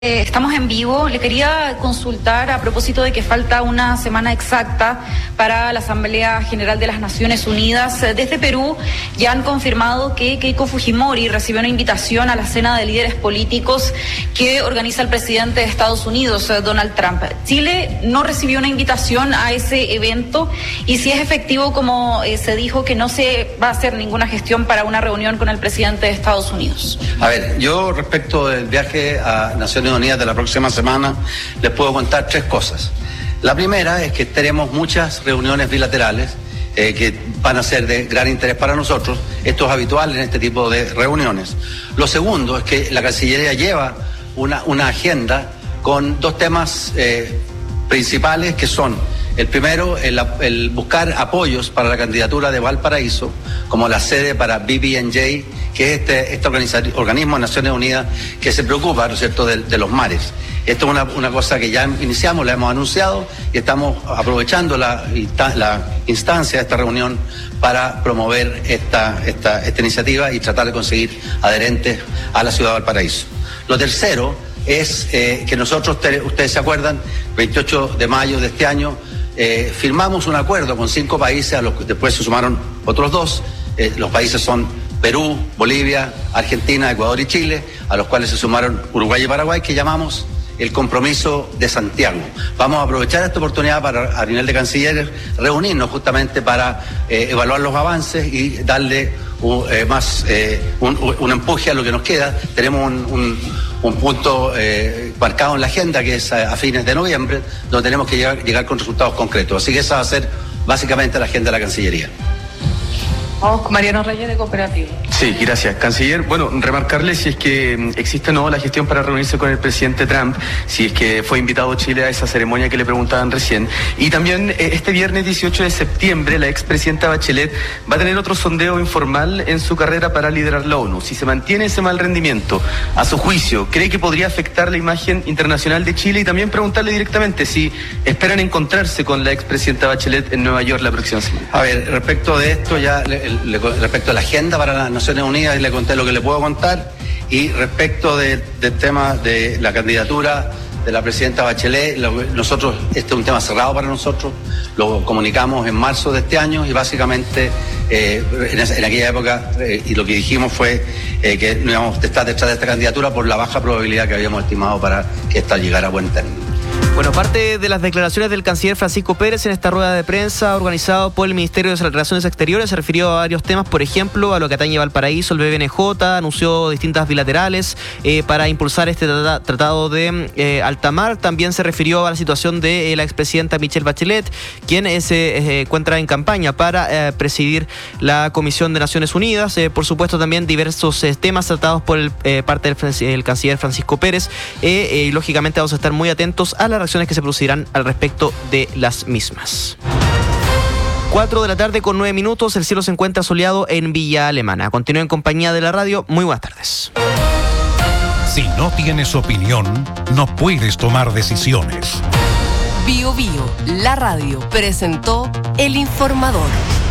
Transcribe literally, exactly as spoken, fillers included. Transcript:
Eh, estamos en vivo. Le quería consultar a propósito de que falta una semana exacta para la Asamblea General de las Naciones Unidas. Desde Perú ya han confirmado que Keiko Fujimori recibió una invitación a la cena de líderes políticos que organiza el presidente de Estados Unidos, Donald Trump. Chile no recibió una invitación a ese evento y si es efectivo, como eh, se dijo, que no se va a hacer ninguna gestión para una reunión con el presidente de Estados Unidos. A ver, yo respecto del viaje a Naciones Unidas de la próxima semana, les puedo contar tres cosas. La primera es que tenemos muchas reuniones bilaterales eh, que van a ser de gran interés para nosotros. Esto es habitual en este tipo de reuniones. Lo segundo es que la Cancillería lleva una, una agenda con dos temas eh, principales, que son: el primero, el, el buscar apoyos para la candidatura de Valparaíso como la sede para B B N J, que es este, este organismo de Naciones Unidas que se preocupa, ¿no es cierto?, de, de los mares. Esto es una, una cosa que ya iniciamos, la hemos anunciado y estamos aprovechando la, la instancia de esta reunión para promover esta, esta, esta iniciativa y tratar de conseguir adherentes a la ciudad de Valparaíso. Lo tercero es eh, que nosotros, ustedes se acuerdan, veintiocho de mayo de este año, eh, firmamos un acuerdo con cinco países, a los que después se sumaron otros dos. Eh, los países son Perú, Bolivia, Argentina, Ecuador y Chile, a los cuales se sumaron Uruguay y Paraguay, que llamamos el compromiso de Santiago. Vamos a aprovechar esta oportunidad para, a nivel de cancilleres, reunirnos justamente para eh, evaluar los avances y darle un, eh, más eh, un, un empuje a lo que nos queda. Tenemos un, un, un punto eh, marcado en la agenda que es a, a fines de noviembre, donde tenemos que llegar, llegar con resultados concretos. Así que esa va a ser básicamente la agenda de la Cancillería. Vamos con Mariano Reyes, de Cooperativa. Sí, gracias. Canciller, bueno, remarcarle si es que existe o no la gestión para reunirse con el presidente Trump, si es que fue invitado Chile a esa ceremonia que le preguntaban recién. Y también este viernes dieciocho de septiembre la expresidenta Bachelet va a tener otro sondeo informal en su carrera para liderar la ONU. Si se mantiene ese mal rendimiento, a su juicio, ¿cree que podría afectar la imagen internacional de Chile? Y también preguntarle directamente si esperan encontrarse con la expresidenta Bachelet en Nueva York la próxima semana. A ver, respecto de esto ya... Le, Le, respecto a la agenda para las Naciones Unidas, le conté lo que le puedo contar, y respecto de, del tema de la candidatura de la presidenta Bachelet, lo, nosotros, este es un tema cerrado para nosotros, lo comunicamos en marzo de este año y básicamente eh, en, esa, en aquella época eh, y lo que dijimos fue eh, que no íbamos a estar detrás de esta candidatura por la baja probabilidad que habíamos estimado para que esta llegara a buen término. Bueno, parte de las declaraciones del canciller Francisco Pérez en esta rueda de prensa organizado por el Ministerio de Relaciones Exteriores se refirió a varios temas, por ejemplo, a lo que atañe a Valparaíso. El B B N J anunció distintas bilaterales eh, para impulsar este trata, tratado de eh, alta mar. También se refirió a la situación de eh, la expresidenta Michelle Bachelet, quien eh, se eh, encuentra en campaña para eh, presidir la Comisión de Naciones Unidas. Eh, por supuesto, también diversos eh, temas tratados por el, eh, parte del el canciller Francisco Pérez. Eh, eh, y lógicamente vamos a estar muy atentos a la reacciones que se producirán al respecto de las mismas. Cuatro de la tarde con nueve minutos, el cielo se encuentra soleado en Villa Alemana. Continúa en compañía de la radio, muy buenas tardes. Si no tienes opinión, no puedes tomar decisiones. Bio Bio, la radio, presentó El Informador.